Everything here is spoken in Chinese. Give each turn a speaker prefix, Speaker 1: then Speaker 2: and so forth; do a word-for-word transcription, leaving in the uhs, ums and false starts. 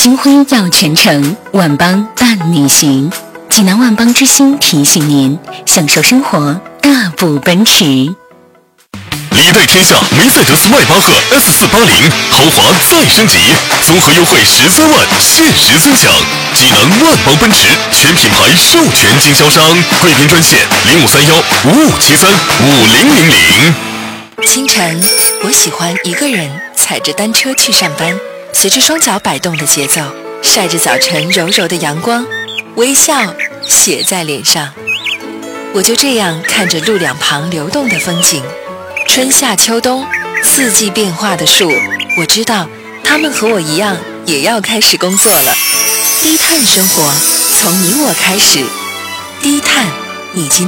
Speaker 1: 金辉耀全城，万邦伴你行。济南万邦之星提醒您，享受生活，大步奔驰。
Speaker 2: 历代天下梅赛德斯迈巴赫 S 四八零豪华再升级，综合优惠十三万，限时尊享。济南万邦奔驰全品牌授权经销商，贵宾专线零五三幺五五七三五零零零。
Speaker 3: 清晨，我喜欢一个人踩着单车去上班，随着双脚摆动的节奏，晒着早晨柔柔的阳光，微笑写在脸上。我就这样看着路两旁流动的风景，春夏秋冬四季变化的树，我知道他们和我一样也要开始工作了。低碳生活从你我开始，低碳你今